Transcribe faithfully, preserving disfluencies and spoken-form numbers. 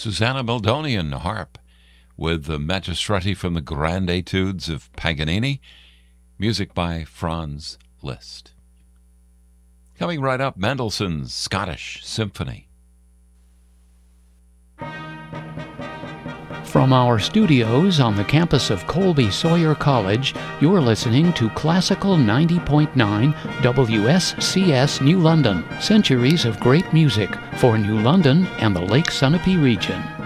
Susanna Meldonian harp with the Magistrati from the Grand Etudes of Paganini, music by Franz Liszt. Coming right up, Mendelssohn's Scottish Symphony. From our studios on the campus of Colby Sawyer College, you're listening to Classical ninety point nine W S C S New London, centuries of great music for New London and the Lake Sunapee region.